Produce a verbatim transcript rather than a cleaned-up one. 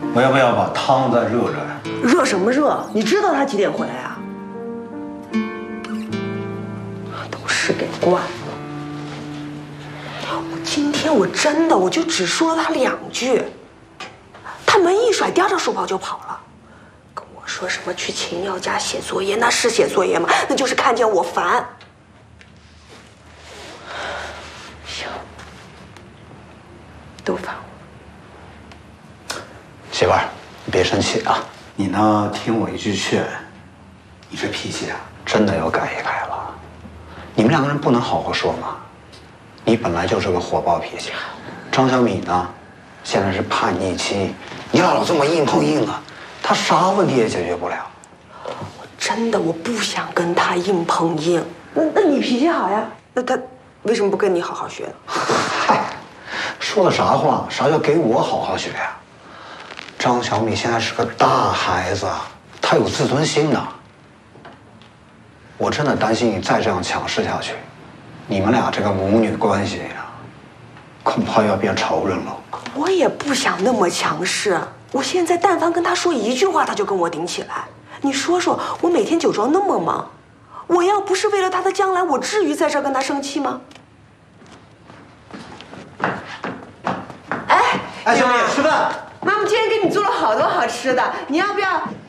我要不要把汤再热热呀？ 热什么热？你知道他几点回来啊？都是给惯的。我今天我真的我就只说了他两句，他门一甩，叼着书包就跑了，跟我说什么去秦瑶家写作业，那是写作业吗？那就是看见我烦。行，都烦我。 媳妇儿，你别生气啊！ 你呢，听我一句劝，你这脾气啊， 真的要改一改了。你们两个人不能好好说吗？你本来就是个火爆脾气，张小米呢，现在是叛逆期，你老这么硬碰硬啊，他啥问题也解决不了。 我真的我不想跟他硬碰硬。那那你脾气好呀？那他为什么不跟你好好学呢？ 嗨，说的啥话？啥叫给我好好学呀？张小米现在是个大孩子，他有自尊心的。我真的担心你再这样强势下去，你们俩这个母女关系呀，恐怕要变仇人了。 我也不想那么强势。我现在但凡跟他说一句话，他就跟我顶起来。你说说，我每天酒庄那么忙，我要不是为了他的将来，我至于在这儿跟他生气吗？哎， 哎，小米吃饭。 妈妈今天给你做了好多好吃的，你要不要